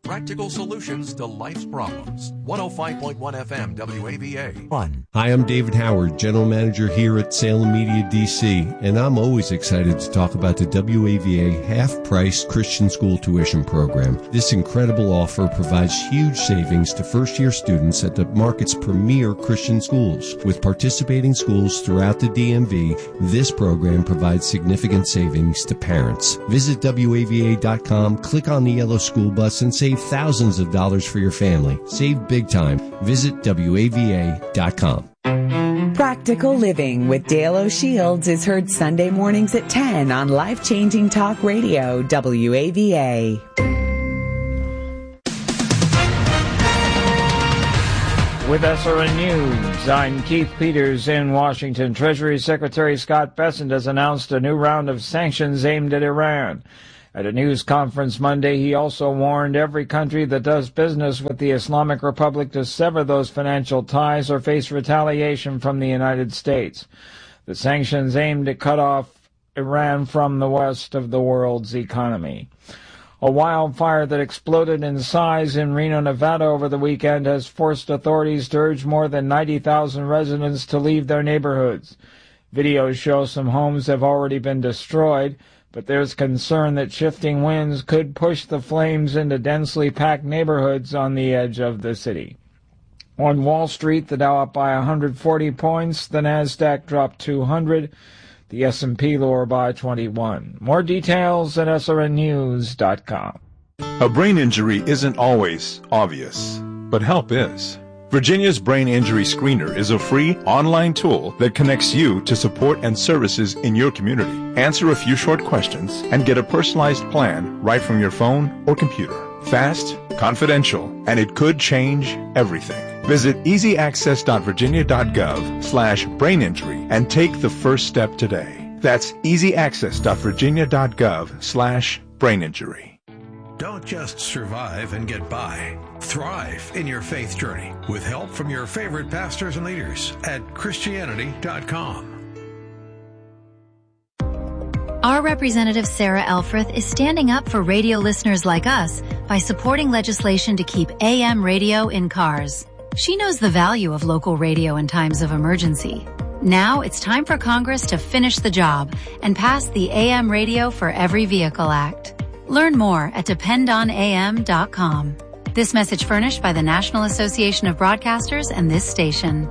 Practical solutions to life's problems. 105.1 FM WAVA. Hi, I'm David Howard, General Manager here at Salem Media DC, and I'm always excited to talk about the WAVA half-price Christian school tuition program. This incredible offer provides huge savings to first-year students at the market's premier Christian schools. With participating schools throughout the DMV, this program provides significant savings to parents. Visit WAVA.com, click on the yellow school bus, and save thousands of dollars for your family. Save big time. Visit WAVA.com. Practical Living with Dale O'Shields is heard Sunday mornings at 10 on Life-Changing Talk Radio, WAVA. With SRN News, I'm Keith Peters in Washington. Treasury Secretary Scott Bessent has announced a new round of sanctions aimed at Iran. At a news conference Monday, he also warned every country that does business with the Islamic Republic to sever those financial ties or face retaliation from the United States. The sanctions aim to cut off Iran from the rest of the world's economy. A wildfire that exploded in size in Reno, Nevada over the weekend has forced authorities to urge more than 90,000 residents to leave their neighborhoods. Videos show some homes have already been destroyed, but there's concern that shifting winds could push the flames into densely packed neighborhoods on the edge of the city. On Wall Street, the Dow up by 140 points, the Nasdaq dropped 200, the S&P lower by 21. More details at srnnews.com. A brain injury isn't always obvious, but help is. Virginia's Brain Injury Screener is a free online tool that connects you to support and services in your community. Answer a few short questions and get a personalized plan right from your phone or computer. Fast, confidential, and it could change everything. Visit easyaccess.virginia.gov/braininjury and take the first step today. That's easyaccess.virginia.gov/braininjury. Don't just survive and get by. Thrive in your faith journey with help from your favorite pastors and leaders at Christianity.com. Our representative Sarah Elfreth is standing up for radio listeners like us by supporting legislation to keep AM radio in cars. She knows the value of local radio in times of emergency. Now it's time for Congress to finish the job and pass the AM Radio for Every Vehicle Act. Learn more at dependonam.com. This message furnished by the National Association of Broadcasters and this station.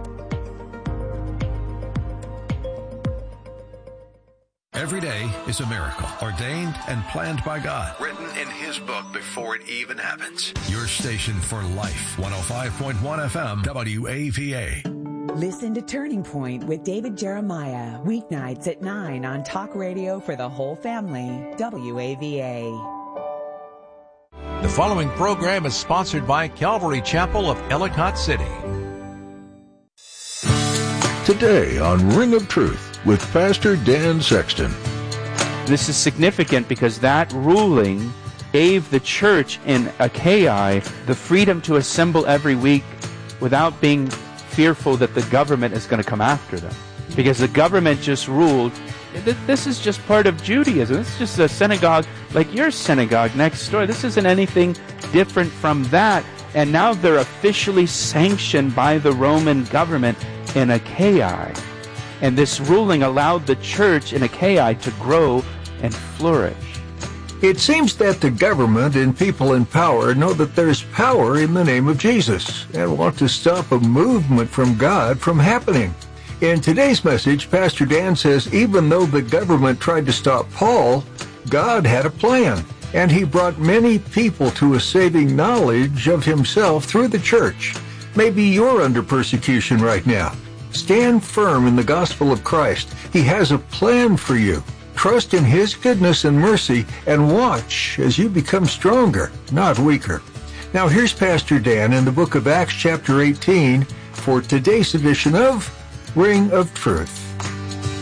Every day is a miracle, ordained and planned by God, written in His book before it even happens. Your station for life, 105.1 FM, WAVA. Listen to Turning Point with David Jeremiah, weeknights at 9 on Talk Radio for the whole family, WAVA. The following program is sponsored by Calvary Chapel of Ellicott City. Today on Ring of Truth with Pastor Dan Sexton. This is significant because that ruling gave the church in Achaia the freedom to assemble every week without being fearful that the government is going to come after them. Because the government just ruled, this is just part of Judaism. This is just a synagogue like your synagogue next door. This isn't anything different from that. And now they're officially sanctioned by the Roman government in Achaia. And this ruling allowed the church in Achaia to grow and flourish. It seems that the government and people in power know that there's power in the name of Jesus and want to stop a movement from God from happening. In today's message, Pastor Dan says even though the government tried to stop Paul, God had a plan, and He brought many people to a saving knowledge of Himself through the church. Maybe you're under persecution right now. Stand firm in the gospel of Christ. He has a plan for you. Trust in His goodness and mercy and watch as you become stronger, not weaker. Now here's Pastor Dan in the book of Acts chapter 18 for today's edition of Ring of Truth.